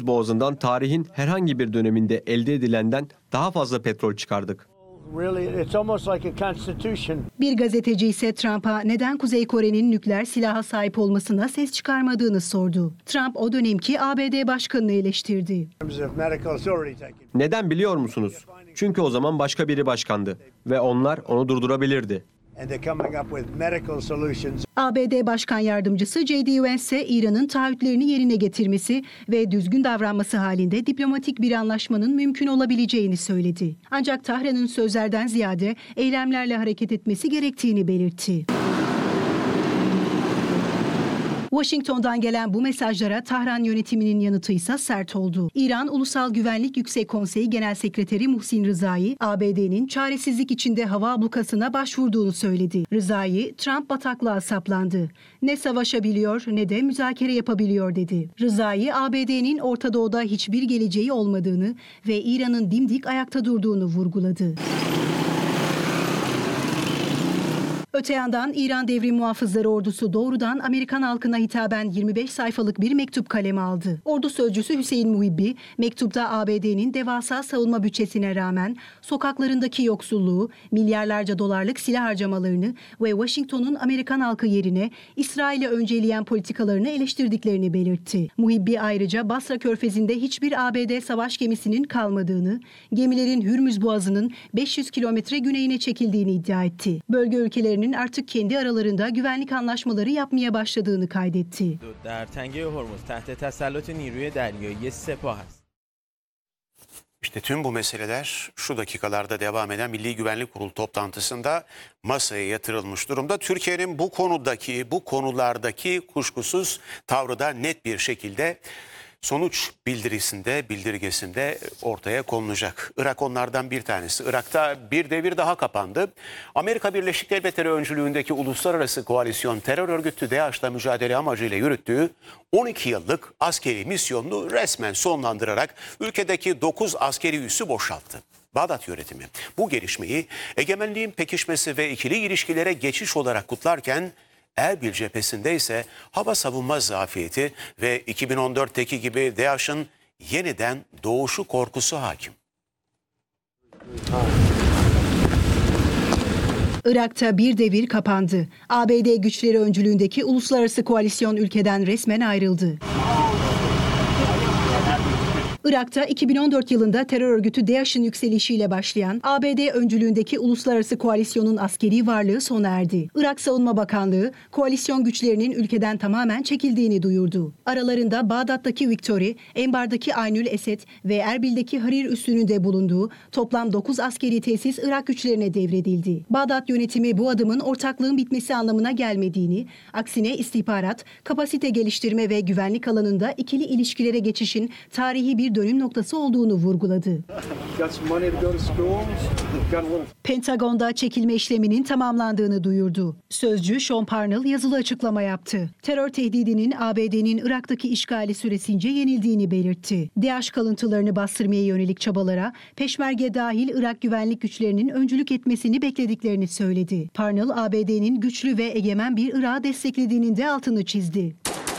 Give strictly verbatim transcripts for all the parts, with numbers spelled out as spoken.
Boğazı'ndan tarihin herhangi bir döneminde elde edilenden daha fazla petrol çıkardık. Bir gazeteci ise Trump'a neden Kuzey Kore'nin nükleer silaha sahip olmasına ses çıkarmadığını sordu. Trump o dönemki A B D başkanını eleştirdi. Neden biliyor musunuz? Çünkü o zaman başka biri başkandı ve onlar onu durdurabilirdi. A B D Başkan Yardımcısı J D Vance ise İran'ın taahhütlerini yerine getirmesi ve düzgün davranması halinde diplomatik bir anlaşmanın mümkün olabileceğini söyledi. Ancak Tahran'ın sözlerden ziyade eylemlerle hareket etmesi gerektiğini belirtti. Washington'dan gelen bu mesajlara Tahran yönetiminin yanıtı ise sert oldu. İran Ulusal Güvenlik Yüksek Konseyi Genel Sekreteri Muhsin Rızai, A B D'nin çaresizlik içinde hava ablukasına başvurduğunu söyledi. Rızai, Trump bataklığa saplandı. Ne savaşabiliyor ne de müzakere yapabiliyor dedi. Rızai, A B D'nin Orta Doğu'da hiçbir geleceği olmadığını ve İran'ın dimdik ayakta durduğunu vurguladı. Öte yandan İran Devrim Muhafızları Ordusu doğrudan Amerikan halkına hitaben yirmi beş sayfalık bir mektup kaleme aldı. Ordu sözcüsü Hüseyin Muhibbi, mektupta A B D'nin devasa savunma bütçesine rağmen sokaklarındaki yoksulluğu, milyarlarca dolarlık silah harcamalarını ve Washington'un Amerikan halkı yerine İsrail'i önceleyen politikalarını eleştirdiklerini belirtti. Muhibbi ayrıca Basra Körfezi'nde hiçbir A B D savaş gemisinin kalmadığını, gemilerin Hürmüz Boğazı'nın beş yüz kilometre güneyine çekildiğini iddia etti. Bölge ülkelerinin artık kendi aralarında güvenlik anlaşmaları yapmaya başladığını kaydetti. İşte tüm bu meseleler şu dakikalarda devam eden Milli Güvenlik Kurulu toplantısında masaya yatırılmış durumda. Türkiye'nin bu konudaki, bu konulardaki kuşkusuz tavrı da net bir şekilde sonuç bildirisinde, bildirgesinde ortaya konulacak. Irak onlardan bir tanesi. Irak'ta bir devir daha kapandı. Amerika Birleşik Devletleri öncülüğündeki uluslararası koalisyon terör örgütü DAEŞ'la mücadele amacıyla yürüttüğü on iki yıllık askeri misyonunu resmen sonlandırarak ülkedeki dokuz askeri üssü boşalttı. Bağdat yönetimi bu gelişmeyi egemenliğin pekişmesi ve ikili ilişkilere geçiş olarak kutlarken Erbil cephesinde ise hava savunma zafiyeti ve iki bin on dörtteki gibi DAEŞ'in yeniden doğuşu korkusu hakim. Irak'ta bir devir kapandı. A B D güçleri öncülüğündeki uluslararası koalisyon ülkeden resmen ayrıldı. Irak'ta iki bin on dört yılında terör örgütü DAEŞ'in yükselişiyle başlayan A B D öncülüğündeki uluslararası koalisyonun askeri varlığı sona erdi. Irak Savunma Bakanlığı, koalisyon güçlerinin ülkeden tamamen çekildiğini duyurdu. Aralarında Bağdat'taki Victory, Enbar'daki Aynül Esed ve Erbil'deki Harir üssünün de bulunduğu toplam dokuz askeri tesis Irak güçlerine devredildi. Bağdat yönetimi bu adımın ortaklığın bitmesi anlamına gelmediğini, aksine istihbarat, kapasite geliştirme ve güvenlik alanında ikili ilişkilere geçişin tarihi bir dönüm noktası olduğunu vurguladı. Pentagon'da çekilme işleminin tamamlandığını duyurdu. Sözcü Sean Parnell yazılı açıklama yaptı. Terör tehdidinin A B D'nin Irak'taki işgali süresince yenildiğini belirtti. DAEŞ kalıntılarını bastırmaya yönelik çabalara Peşmerge dahil Irak güvenlik güçlerinin öncülük etmesini beklediklerini söyledi. Parnell, A B D'nin güçlü ve egemen bir Irak'ı desteklediğinin de altını çizdi.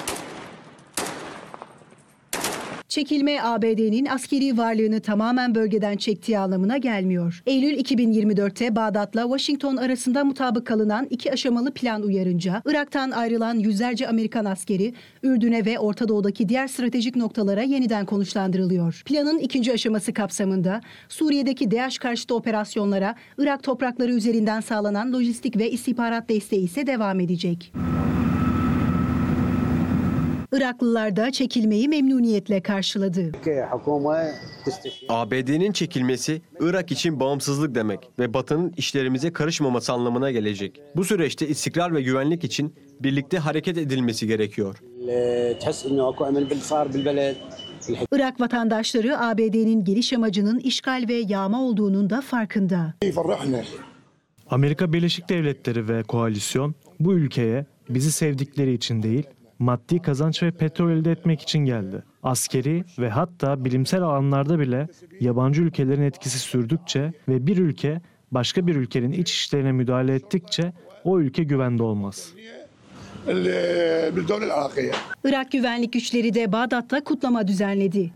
Çekilme A B D'nin askeri varlığını tamamen bölgeden çektiği anlamına gelmiyor. Eylül iki bin yirmi dörtte Bağdat'la Washington arasında mutabık kalınan iki aşamalı plan uyarınca Irak'tan ayrılan yüzlerce Amerikan askeri Ürdün'e ve Orta Doğu'daki diğer stratejik noktalara yeniden konuşlandırılıyor. Planın ikinci aşaması kapsamında Suriye'deki DAEŞ karşıtı operasyonlara Irak toprakları üzerinden sağlanan lojistik ve istihbarat desteği ise devam edecek. Iraklılar da çekilmeyi memnuniyetle karşıladı. A B D'nin çekilmesi Irak için bağımsızlık demek ve Batı'nın işlerimize karışmaması anlamına gelecek. Bu süreçte istikrar ve güvenlik için birlikte hareket edilmesi gerekiyor. Irak vatandaşları A B D'nin geliş amacının işgal ve yağma olduğunun da farkında. Amerika Birleşik Devletleri ve koalisyon bu ülkeye bizi sevdikleri için değil, maddi kazanç ve petrol elde etmek için geldi. Askeri ve hatta bilimsel alanlarda bile yabancı ülkelerin etkisi sürdükçe ve bir ülke başka bir ülkenin iç işlerine müdahale ettikçe o ülke güvende olmaz. Irak güvenlik güçleri de Bağdat'ta kutlama düzenledi.